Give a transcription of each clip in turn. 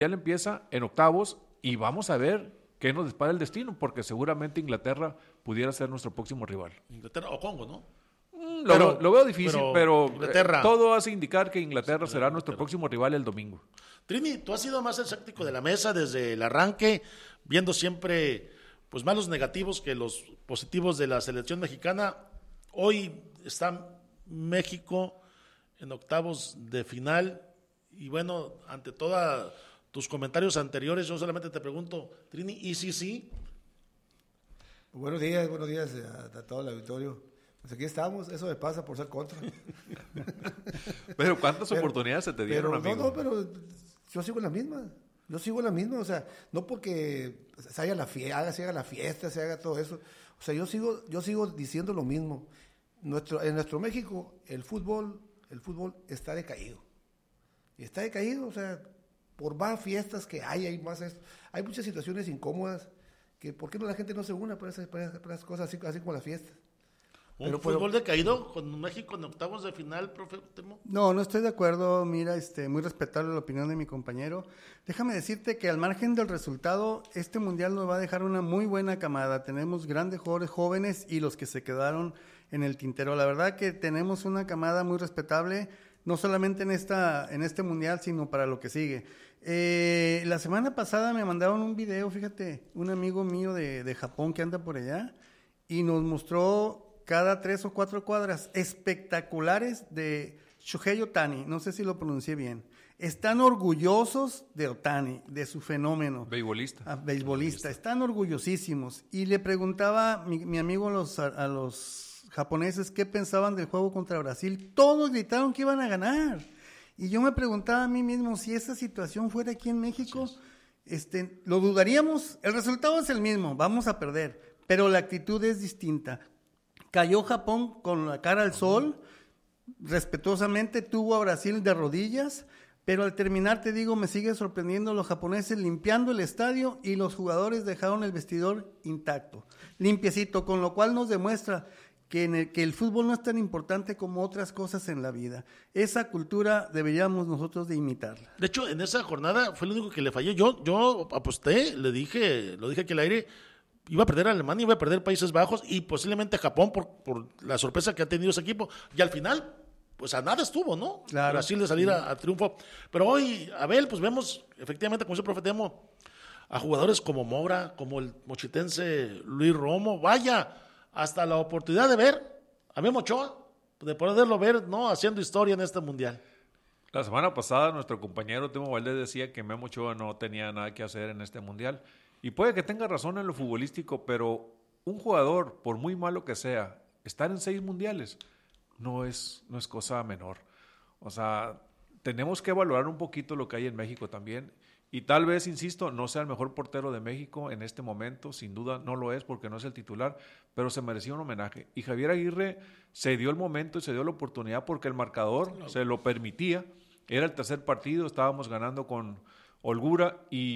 empieza en octavos y vamos a ver qué nos dispara el destino, porque seguramente Inglaterra pudiera ser nuestro próximo rival. Inglaterra o Congo, ¿no? Lo veo difícil, pero Inglaterra, todo hace indicar que Inglaterra será nuestro próximo rival el domingo. Trini, tú has sido más escéptico de la mesa desde el arranque, viendo siempre pues más los negativos que los positivos de la selección mexicana. Hoy está México en octavos de final y bueno, ante todos tus comentarios anteriores, yo solamente te pregunto, Trini, ¿y sí? Buenos días a todo el auditorio. Pues aquí estamos, eso me pasa por ser contra. Pero ¿cuántas oportunidades se te dieron, amigo? Pero yo sigo en la misma, o sea, no porque se haga la fiesta, se haga todo eso. O sea, yo sigo diciendo lo mismo. En nuestro México, el fútbol está decaído. Y está decaído, o sea, por más fiestas que hay más esto. Hay muchas situaciones incómodas que ¿por qué la gente no se une para esas cosas así como las fiestas? ¿Un fútbol decaído con México en octavos de final, profe Temo? No estoy de acuerdo. Mira, muy respetable la opinión de mi compañero. Déjame decirte que al margen del resultado, este mundial nos va a dejar una muy buena camada. Tenemos grandes jugadores jóvenes y los que se quedaron en el tintero. La verdad que tenemos una camada muy respetable, no solamente en este mundial, sino para lo que sigue. La semana pasada me mandaron un video, fíjate, un amigo mío de Japón que anda por allá, y nos mostró cada 3 o 4 cuadras espectaculares de Shohei Ohtani, no sé si lo pronuncié bien. Están orgullosos de Ohtani, de su fenómeno. Beisbolista, están orgullosísimos. Y le preguntaba mi amigo a los japoneses qué pensaban del juego contra Brasil. Todos gritaron que iban a ganar. Y yo me preguntaba a mí mismo, si esa situación fuera aquí en México, lo dudaríamos. El resultado es el mismo, vamos a perder, pero la actitud es distinta. Cayó Japón con la cara al sol, respetuosamente tuvo a Brasil de rodillas, pero al terminar, te digo, me sigue sorprendiendo los japoneses limpiando el estadio y los jugadores dejaron el vestidor intacto, limpiecito, con lo cual nos demuestra que el fútbol no es tan importante como otras cosas en la vida. Esa cultura deberíamos nosotros de imitarla. De hecho, en esa jornada fue lo único que le fallé. Yo aposté, lo dije aquí al aire, iba a perder Alemania, iba a perder Países Bajos y posiblemente Japón por la sorpresa que ha tenido ese equipo. Y al final, pues a nada estuvo, ¿no? Claro. Brasil de salir a triunfo. Pero hoy, Abel, pues vemos, efectivamente, como dice el profe Temo, a jugadores como Mora, como el mochitense Luis Romo. Vaya, hasta la oportunidad de ver a Memo Ochoa, de poderlo ver, ¿no? Haciendo historia en este mundial. La semana pasada nuestro compañero Temo Valdés decía que Memo Ochoa no tenía nada que hacer en este mundial. Y puede que tenga razón en lo futbolístico, pero un jugador, por muy malo que sea, estar en 6 mundiales no es cosa menor. O sea, tenemos que valorar un poquito lo que hay en México también. Y tal vez, insisto, no sea el mejor portero de México en este momento, sin duda no lo es porque no es el titular, pero se merecía un homenaje. Y Javier Aguirre se dio el momento y se dio la oportunidad porque el marcador se lo permitía. Era el tercer partido, estábamos ganando con holgura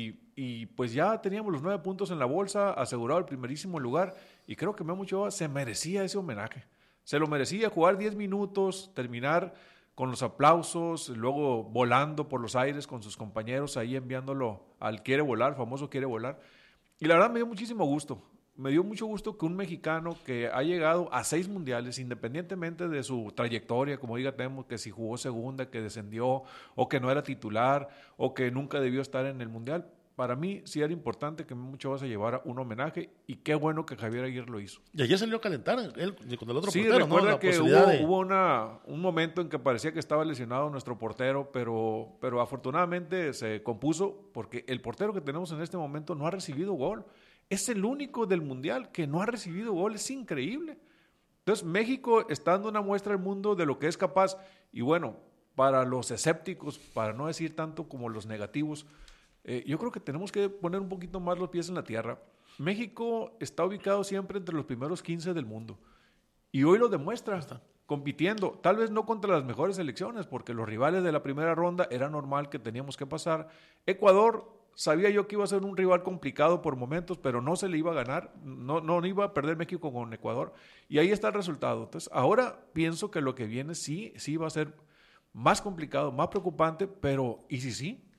y pues ya teníamos los 9 puntos en la bolsa, asegurado el primerísimo lugar, y creo que Memo Ochoa se merecía ese homenaje. Se lo merecía jugar 10 minutos, terminar con los aplausos, luego volando por los aires con sus compañeros, ahí enviándolo al Quiere Volar, famoso Quiere Volar. Y la verdad me dio muchísimo gusto. Me dio mucho gusto que un mexicano que ha llegado a 6 mundiales, independientemente de su trayectoria, como diga Temo, que si jugó segunda, que descendió, o que no era titular, o que nunca debió estar en el mundial, para mí sí era importante que Memo Ochoa se llevara un homenaje, y qué bueno que Javier Aguirre lo hizo. Y ayer salió a calentar él con el otro sí, portero, recuerda, ¿no? que hubo un momento en que parecía que estaba lesionado nuestro portero, pero afortunadamente se compuso, porque el portero que tenemos en este momento no ha recibido gol. Es el único del mundial que no ha recibido gol, es increíble. Entonces México está dando una muestra al mundo de lo que es capaz, y bueno, para los escépticos, para no decir tanto como los negativos, yo creo que tenemos que poner un poquito más los pies en la tierra. México está ubicado siempre entre los primeros 15 del mundo, y hoy lo demuestra, compitiendo, tal vez no contra las mejores selecciones, porque los rivales de la primera ronda era normal que teníamos que pasar. Ecuador, sabía yo que iba a ser un rival complicado por momentos, pero no se le iba a ganar, no iba a perder México con Ecuador, y ahí está el resultado. Entonces, ahora pienso que lo que viene sí va a ser más complicado, más preocupante, pero ¿y si sí?